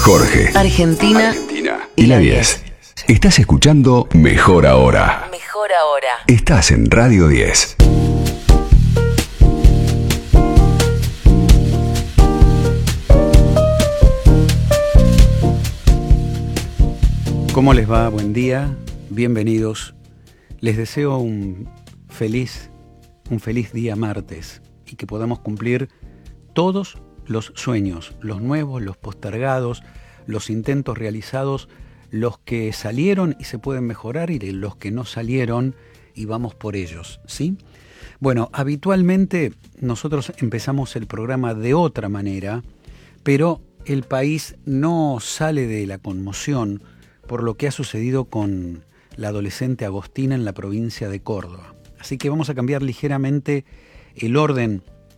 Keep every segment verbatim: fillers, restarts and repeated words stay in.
Jorge, Argentina, Argentina y la diez. Estás escuchando Mejor Ahora. Mejor Ahora. Estás en Radio diez. ¿Cómo les va? Buen día, bienvenidos. Les deseo un feliz, un feliz día martes y que podamos cumplir todos los sueños, los nuevos, los postergados, los intentos realizados, los que salieron y se pueden mejorar y los que no salieron y vamos por ellos, ¿sí? Bueno, habitualmente nosotros empezamos el programa de otra manera, pero el país no sale de la conmoción por lo que ha sucedido con la adolescente Agostina en la provincia de Córdoba. Así que vamos a cambiar ligeramente el orden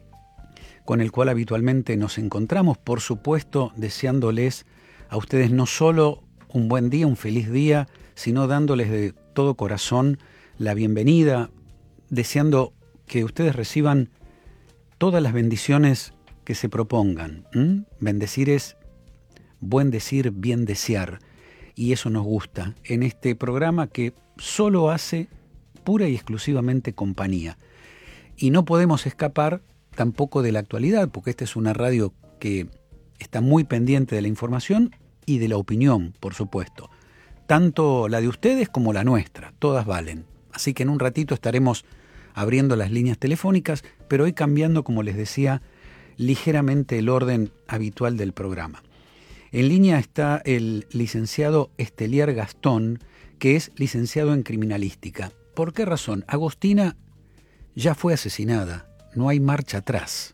con el cual habitualmente nos encontramos, por supuesto, deseándoles a ustedes no solo un buen día, un feliz día, sino dándoles de todo corazón la bienvenida, deseando que ustedes reciban todas las bendiciones que se propongan. ¿Mm? Bendecir es buen decir, bien desear. Y eso nos gusta en este programa que solo hace pura y exclusivamente compañía. Y no podemos escapar tampoco de la actualidad, porque esta es una radio que está muy pendiente de la información y de la opinión, por supuesto. Tanto la de ustedes como la nuestra, todas valen. Así que en un ratito estaremos abriendo las líneas telefónicas, pero hoy cambiando, como les decía, ligeramente el orden habitual del programa. En línea está el licenciado Estelier Gastón, que es licenciado en criminalística. ¿Por qué razón? Agostina ya fue asesinada, no hay marcha atrás.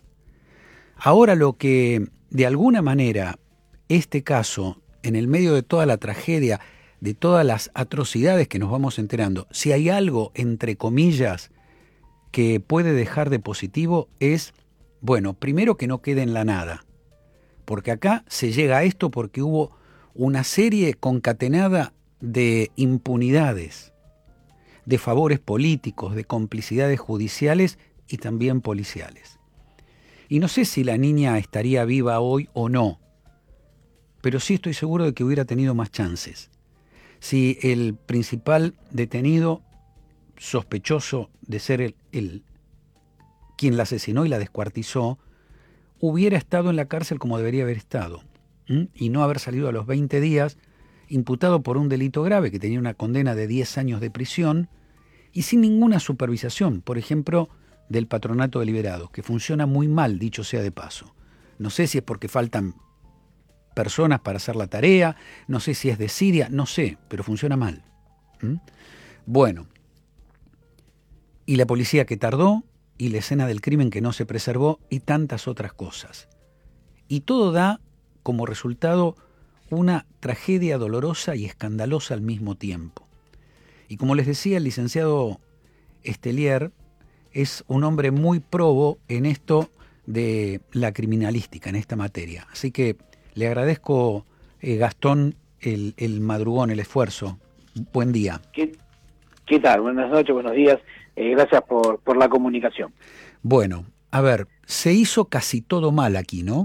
Ahora lo que, de alguna manera, este caso, en el medio de toda la tragedia, de todas las atrocidades que nos vamos enterando, si hay algo, entre comillas, que puede dejar de positivo es, bueno, primero que no quede en la nada. Porque acá se llega a esto porque hubo una serie concatenada de impunidades, de favores políticos, de complicidades judiciales y también policiales. Y no sé si la niña estaría viva hoy o no, pero sí estoy seguro de que hubiera tenido más chances. Si el principal detenido, sospechoso de ser el, el quien la asesinó y la descuartizó, hubiera estado en la cárcel como debería haber estado, ¿m? y no haber salido a los veinte días, imputado por un delito grave que tenía una condena de diez años de prisión y sin ninguna supervisación, por ejemplo, del patronato de liberados, que funciona muy mal, dicho sea de paso. No sé si es porque faltan personas para hacer la tarea, no sé si es de Siria, no sé, pero funciona mal. ¿m? Bueno, y la policía que tardó, y la escena del crimen que no se preservó y tantas otras cosas. Y todo da como resultado una tragedia dolorosa y escandalosa al mismo tiempo. Y como les decía, el licenciado Estelier es un hombre muy probo en esto de la criminalística, en esta materia. Así que le agradezco, eh, Gastón, el, el madrugón, el esfuerzo. Buen día. ¿Qué, qué tal? Buenas noches, buenos días. Eh, gracias por, por la comunicación. Bueno, a ver, se hizo casi todo mal aquí, ¿no?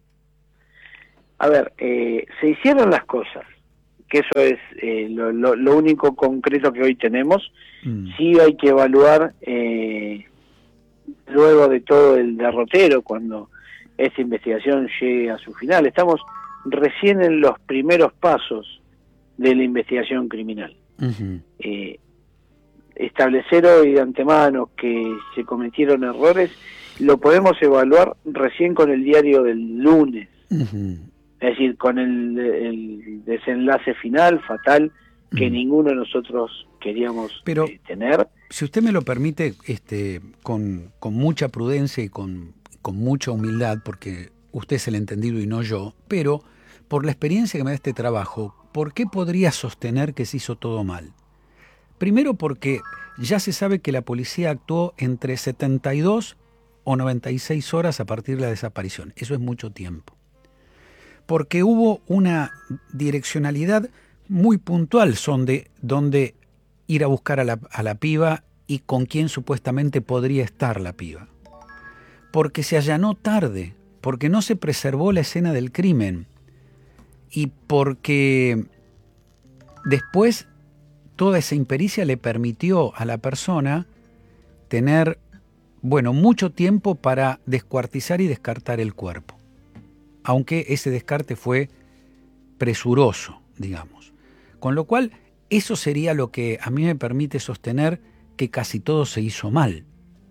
A ver, eh, se hicieron las cosas, que eso es eh, lo, lo, lo único concreto que hoy tenemos. Mm. Sí hay que evaluar, eh, luego de todo el derrotero, cuando esta investigación llegue a su final. Estamos recién en los primeros pasos de la investigación criminal. Uh-huh. Eh, establecer hoy de antemano que se cometieron errores, lo podemos evaluar recién con el diario del lunes. Uh-huh. Es decir, con el, el desenlace final, fatal, que uh-huh. ninguno de nosotros queríamos Pero, eh, tener. Si usted me lo permite, este, con, con mucha prudencia y con, con mucha humildad, porque usted es el entendido y no yo, pero por la experiencia que me da este trabajo, ¿por qué podría sostener que se hizo todo mal? Primero porque ya se sabe que la policía actuó entre setenta y dos o noventa y seis horas a partir de la desaparición. Eso es mucho tiempo. Porque hubo una direccionalidad muy puntual donde, donde ir a buscar a la, a la piba y con quién supuestamente podría estar la piba. Porque se allanó tarde, porque no se preservó la escena del crimen. y porque después toda esa impericia le permitió a la persona tener, bueno, mucho tiempo para descuartizar y descartar el cuerpo, aunque ese descarte fue presuroso, digamos. Con lo cual, eso sería lo que a mí me permite sostener que casi todo se hizo mal.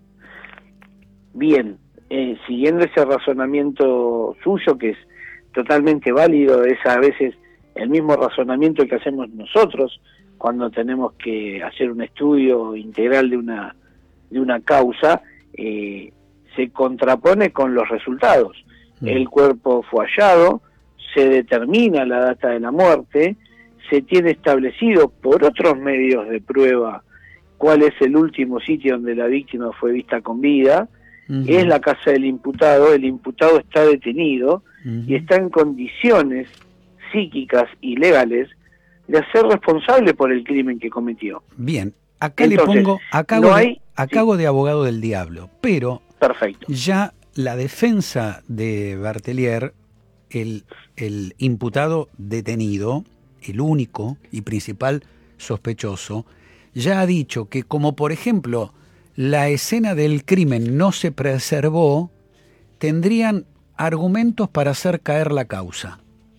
Bien, eh, siguiendo ese razonamiento suyo, que es totalmente válido, es a veces el mismo razonamiento que hacemos nosotros cuando tenemos que hacer un estudio integral de una, de una causa, eh, se contrapone con los resultados. Mm. El cuerpo fue hallado, se determina la data de la muerte, se tiene establecido por otros medios de prueba cuál es el último sitio donde la víctima fue vista con vida. Uh-huh. Es la casa del imputado, el imputado está detenido uh-huh. y está en condiciones psíquicas y legales de ser responsable por el crimen que cometió. Bien, acá Entonces, le pongo, acá, no hay, de, acá sí. hago de abogado del diablo, pero perfecto. Ya la defensa de Bertelier, el, el imputado detenido, el único y principal sospechoso, ya ha dicho que como por ejemplo la escena del crimen no se preservó, tendrían argumentos para hacer caer la causa.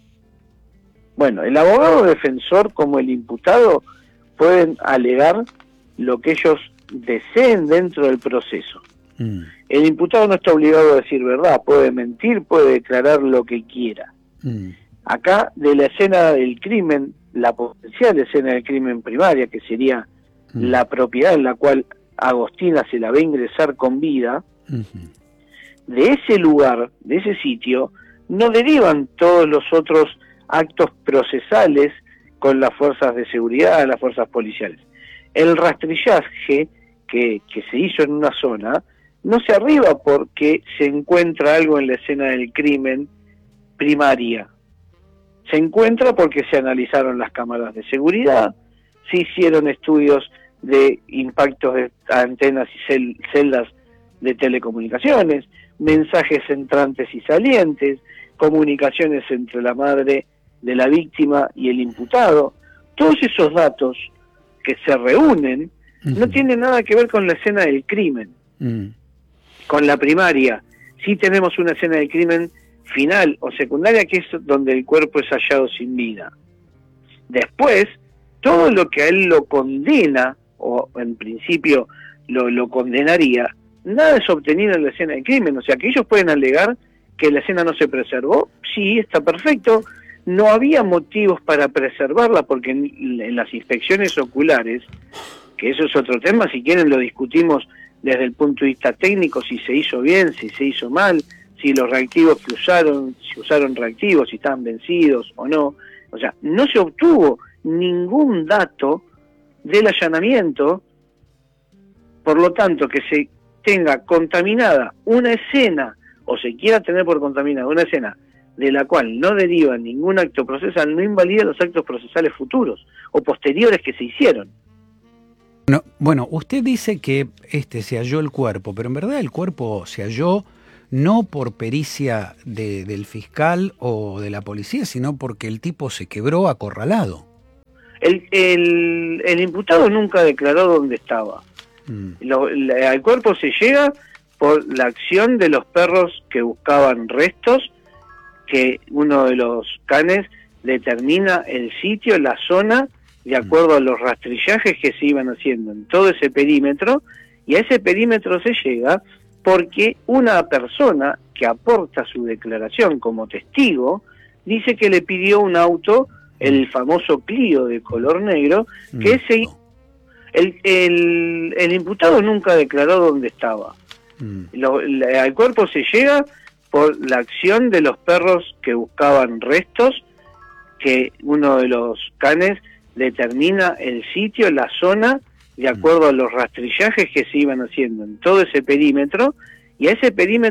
Bueno, el abogado defensor como el imputado pueden alegar lo que ellos deseen dentro del proceso. Mm. El imputado no está obligado a decir verdad, puede mentir, puede declarar lo que quiera. Mm. Acá, de la escena del crimen, la potencial escena del crimen primaria, que sería mm. la propiedad en la cual Agostina se la va a ingresar con vida, uh-huh. de ese lugar, de ese sitio, no derivan todos los otros actos procesales con las fuerzas de seguridad, las fuerzas policiales. El rastrillaje que, que se hizo en una zona no se arriba porque se encuentra algo en la escena del crimen primaria. Se encuentra porque se analizaron las cámaras de seguridad, se hicieron estudios de impactos de antenas y cel- celdas de telecomunicaciones, mensajes entrantes y salientes, comunicaciones entre la madre de la víctima y el imputado. Todos esos datos que se reúnen uh-huh. no tienen nada que ver con la escena del crimen, uh-huh. con la primaria. Sí tenemos una escena del crimen final o secundaria, que es donde el cuerpo es hallado sin vida. Después, todo lo que a él lo condena, o en principio lo, lo condenaría, nada es obtenido en la escena del crimen. O sea, que ellos pueden alegar que la escena no se preservó, sí, está perfecto, no había motivos para preservarla, porque en, en las inspecciones oculares, que eso es otro tema, si quieren lo discutimos desde el punto de vista técnico, si se hizo bien, si se hizo mal, si los reactivos que usaron, si usaron reactivos, si estaban vencidos o no. O sea, no se obtuvo ningún dato del allanamiento, por lo tanto, que se tenga contaminada una escena, o se quiera tener por contaminada una escena de la cual no deriva ningún acto procesal, no invalida los actos procesales futuros o posteriores que se hicieron. No, bueno, usted dice que este se halló el cuerpo, pero en verdad el cuerpo se halló no por pericia de, del fiscal o de la policía, sino porque el tipo se quebró acorralado. El, el, el imputado nunca declaró dónde estaba. Mm. Lo, la, al cuerpo se llega por la acción de los perros que buscaban restos, que uno de los canes determina el sitio, la zona, de acuerdo a los rastrillajes que se iban haciendo en todo ese perímetro, y a ese perímetro se llega porque una persona que aporta su declaración como testigo dice que le pidió un auto, el famoso Clio de color negro, que ese, el, el, el imputado nunca declaró dónde estaba. Mm. Lo, la, al cuerpo se llega por la acción de los perros que buscaban restos, que uno de los canes determina el sitio, la zona, de acuerdo a los rastrillajes que se iban haciendo en todo ese perímetro, y a ese perímetro